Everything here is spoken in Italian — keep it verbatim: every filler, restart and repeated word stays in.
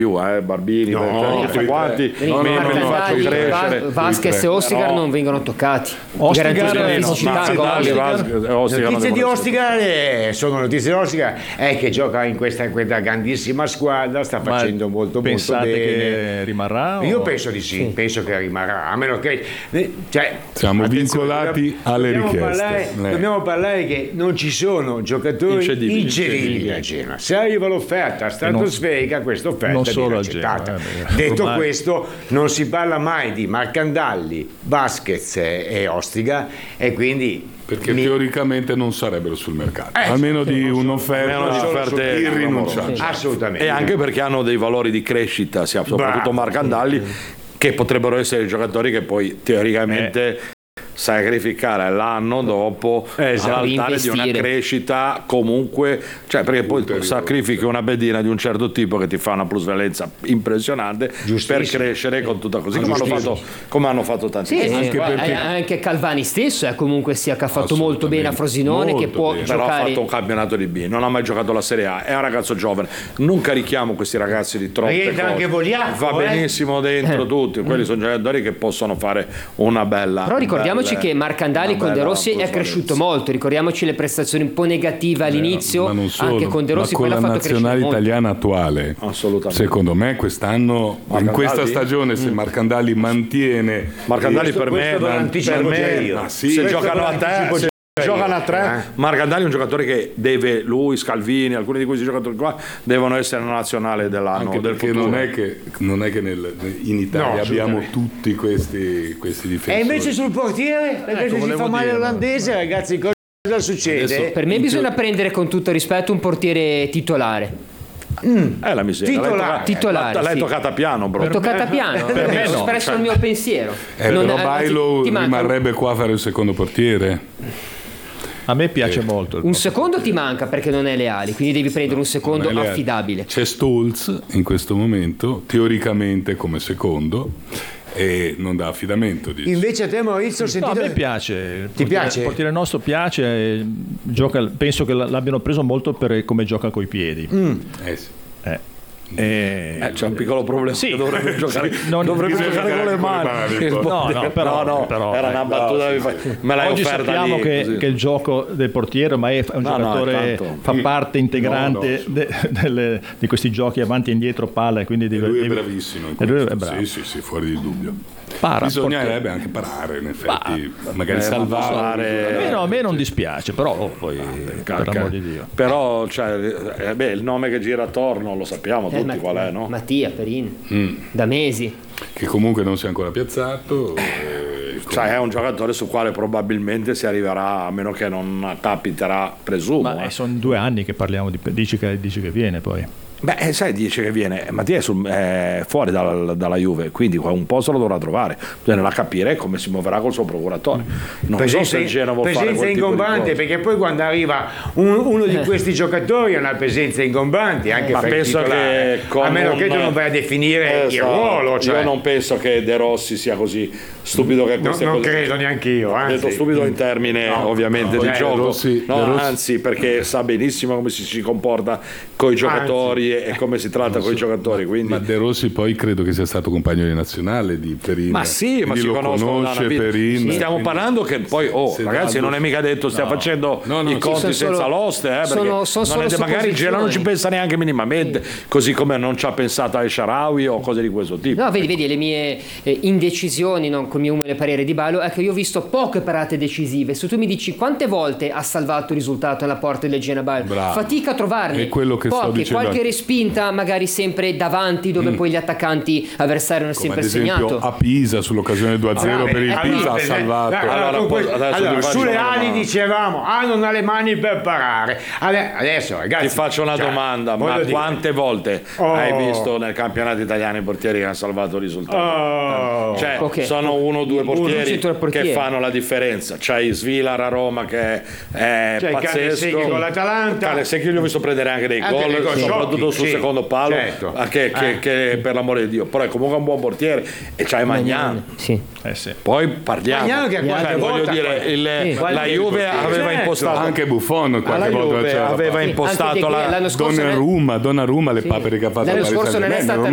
Eh, Barbini, no, per quanti no, no, no, li faccio crescere. Vasquez e Ostigar no. non vengono toccati. Ostigar notizie di Ostigar eh, sono notizie di Ostigar è che gioca in questa, in questa grandissima squadra, sta facendo Ma molto molto bene. Che rimarrà? Io o... penso di sì, sì, penso che rimarrà, a meno che cioè, siamo vincolati alle dobbiamo richieste. Parlare, eh. Dobbiamo parlare che non ci sono giocatori incedibili a Genoa. Se arriva l'offerta stratosferica, questa offerta solo a Genoa. Eh, Detto ormai... questo, non si parla mai di Marcandalli, Vasquez e Ostigar e quindi perché mi... teoricamente non sarebbero sul mercato, eh, almeno di un'offerta irrinunciabile. Sì. Assolutamente. E anche perché hanno dei valori di crescita, soprattutto Bravo. Marcandalli, che potrebbero essere giocatori che poi teoricamente eh. sacrificare l'anno dopo esatto. all'altare di una crescita comunque, cioè perché poi Ulteriore. sacrifichi una bedina di un certo tipo che ti fa una plusvalenza impressionante per crescere con tutta così come hanno, fatto, come hanno fatto tanti sì, anche, perché... anche Calvani stesso è comunque sia che ha fatto molto bene a Frosinone, che può bene. giocare. Però ha fatto un campionato di B, non ha mai giocato la Serie A, è un ragazzo giovane, non carichiamo questi ragazzi di troppe cose, anche Vogliacco, va benissimo eh? dentro tutti, quelli sono giocatori che possono fare una bella, però ricordiamoci bella, che Marcandali con De Rossi è cresciuto molto, ricordiamoci le prestazioni un po' negative all'inizio, ma non solo, anche con De Rossi, ma con la nazionale italiana attuale, assolutamente. Secondo me quest'anno, Marcandali? in questa stagione, se Marcandali mantiene Marcandali per me, per me ma sì, se giocano a te giocano a tre, Marcandali è un giocatore che deve, lui, Scalvini, alcuni di questi giocatori qua devono essere una nazionale dell'anno, anche del perché non è che, non è che nel, in Italia no, abbiamo tutti questi, questi difensori. E invece sul portiere, perché ecco, si fa male l'olandese, ragazzi, cosa succede? Adesso, per me bisogna prendere con tutto rispetto un portiere titolare. Mm. È la miseria, titolare, titolare l'hai sì. toccata piano, bro. L'ho toccata piano, per me ho espresso cioè... il mio pensiero. Eh, non, però Bailo rimarrebbe qua a fare il secondo portiere. A me piace eh. molto. Un secondo ti manca perché non è Leali, quindi devi prendere un secondo affidabile. C'è Stolz in questo momento, teoricamente come secondo, e non dà affidamento. Dice. Invece a te, Maurizio, ho sentito... No, a me piace. Ti portiere, piace? Il portiere nostro piace, gioca, penso che l'abbiano preso molto per come gioca coi piedi. Mm. Eh sì. Eh. Eh, eh, c'è un piccolo problema, sì. dovrebbe giocare, non dovrebbe giocare con le mani, no, no, però, no, no, però, era una battuta, no, me l'hai oggi offerta sappiamo lì, che, che il gioco del portiere ormai è un no, giocatore no, fa parte integrante no, no. De, delle, di questi giochi avanti e indietro palla, quindi e lui devi, è bravissimo in e lui è bravo. sì sì sì fuori di dubbio. Para, bisognerebbe anche parare in effetti, bah, magari eh, salvare. A me, no, a me non dispiace, però oh, poi ah, per amor di Dio. Però cioè, eh, beh, il nome che gira attorno lo sappiamo eh, tutti Matt- qual è, no? Mattia Perin mm. da mesi, che comunque non si è ancora piazzato. Eh, cioè è un giocatore su quale probabilmente si arriverà, a meno che non capiterà, presumo. Ma eh. sono due anni che parliamo di dici che, dici che viene poi. Beh, sai, dice che viene, Mattia è, sul, è fuori dal, dalla Juve, quindi un po' se lo dovrà trovare, bisognerà capire come si muoverà col suo procuratore. Non presenza, so se il Genoa vuol fare presenza quel tipo ingombante, perché poi quando arriva un, uno di questi giocatori ha una presenza ingombante anche ma per penso il titolare, che con a meno un, che tu non vai a definire esatto, il ruolo, cioè. Io non penso che De Rossi sia così stupido che queste no, non cose. credo neanche io, anzi. Detto stupido in termine no, ovviamente no, di eh, gioco, Rossi, no, Rossi. anzi perché sa benissimo come si, si comporta con i giocatori anzi. e come si tratta con i giocatori, quindi... Ma De Rossi poi credo che sia stato compagno di nazionale di Perin. Ma sì, ma si lo conosce Perin. Sì. Stiamo quindi, parlando che poi, oh ragazzi, non è mica detto stia no. facendo no, no, i conti senza solo, l'oste, eh, sono, sono non è, magari il Genoa non ci pensa neanche minimamente, sì. così come non ci ha pensato al Sharawi o cose di questo tipo. No, vedi, vedi le mie eh, indecisioni, no, con il mio umile parere di Bailo, è che io ho visto poche parate decisive. Se tu mi dici quante volte ha salvato il risultato nella porta del Genoa Bailo, fatica a trovarne. È quello che poche, sto dicendo. Qualche respinta magari sempre davanti dove mm. poi gli attaccanti avversari hanno sempre segnato. Ad esempio a Pisa sull'occasione due a zero per il Pisa ha salvato. Allora, allora, questo, allora sulle ali dicevamo ah non ha le mani per parare. Adesso ragazzi ti faccio una cioè, domanda, ma dire. quante volte oh. hai visto nel campionato italiano i portieri che hanno salvato il risultato? Oh. Cioè okay. sono uno o due portieri che fanno la differenza. C'hai Svilar a Roma che è c'è pazzesco. Con l'Atalanta. Calesecchi io gli ho visto prendere anche dei anche gol, gol soprattutto sul sì, secondo palo, certo. che, che, eh. che per l'amore di Dio, però è comunque un buon portiere e c'hai Magnan. Sì. Eh sì. Poi parliamo. Magnan che cioè, voglio dire, il, sì. la Juve aveva certo. impostato anche Buffon qualche volta aveva sì, impostato la Donnarumma, Donnarumma le papere che ha fatto l'anno scorso non è stata